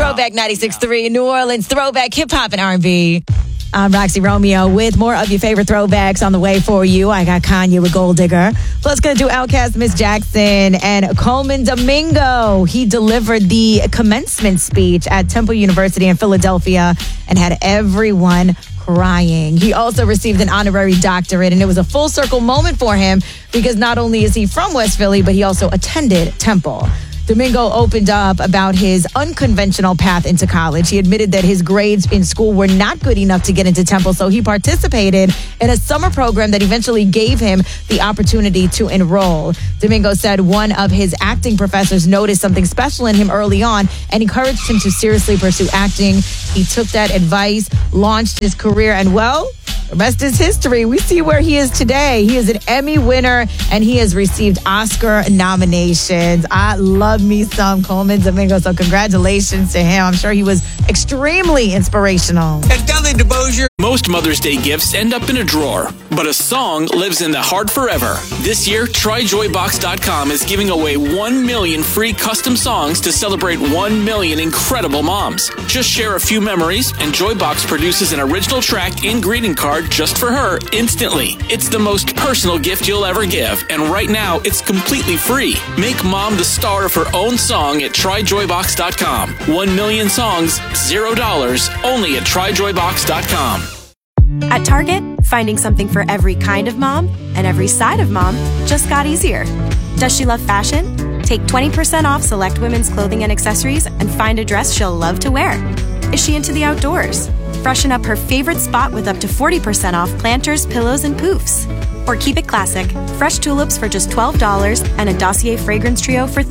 Throwback 96.3, New Orleans, throwback hip-hop and R&B. I'm Roxy Romeo with more of your favorite throwbacks on the way for you. I got Kanye with Gold Digger. Plus, going to do Outkast, Miss Jackson, and Coleman Domingo. He delivered the commencement speech at Temple University in Philadelphia and had everyone crying. He also received an honorary doctorate, and it was a full circle moment for him because not only is he from West Philly, but he also attended Temple. Domingo opened up about his unconventional path into college. He admitted that his grades in school were not good enough to get into Temple, so he participated in a summer program that eventually gave him the opportunity to enroll. Domingo said one of his acting professors noticed something special in him early on and encouraged him to seriously pursue acting. He took that advice, launched his career, and well, the rest is history. We see where he is today. He is an Emmy winner, and he has received Oscar nominations. I love me some Coleman Domingo, so congratulations to him. I'm sure he was extremely inspirational. And Dudley DeBosier. Most Mother's Day gifts end up in a drawer, but a song lives in the heart forever. This year, TryJoyBox.com is giving away 1 million free custom songs to celebrate 1 million incredible moms. Just share a few memories, and Joybox produces an original track and greeting card just for her instantly. It's the most personal gift you'll ever give, and right now it's completely free. Make mom the star of her own song at TryJoyBox.com. 1 million songs, $0, only at TryJoyBox.com. At Target, finding something for every kind of mom and every side of mom just got easier. Does she love fashion? Take 20% off select women's clothing and accessories and find a dress she'll love to wear. Is she into the outdoors? Freshen up her favorite spot with up to 40% off planters, pillows, and poofs. Or keep it classic, fresh tulips for just $12 and a Dossier fragrance trio for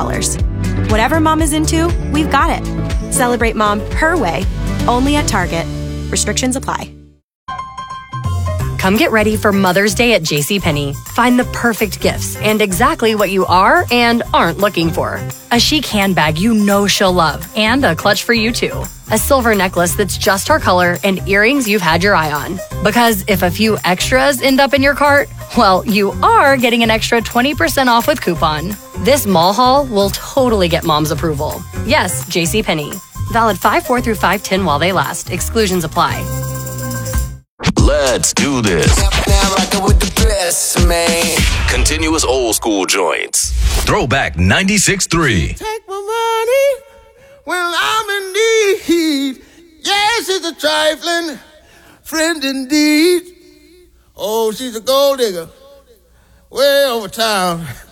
$32. Whatever mom is into, we've got it. Celebrate mom her way, only at Target. Restrictions apply. Come get ready for Mother's Day at JCPenney. Find the perfect gifts and exactly what you are and aren't looking for. A chic handbag you know she'll love and a clutch for you too. A silver necklace that's just her color and earrings you've had your eye on. Because if a few extras end up in your cart, well, you are getting an extra 20% off with coupon. This mall haul will totally get mom's approval. Yes, JCPenney. Valid 5/4 through 5/10 while they last. Exclusions apply. Let's do this. Now rockin' with the best, man. Continuous old school joints. Throwback 96.3. Take my money when I'm in need. Yes, it's a trifling friend indeed. Oh, she's a gold digger way over town.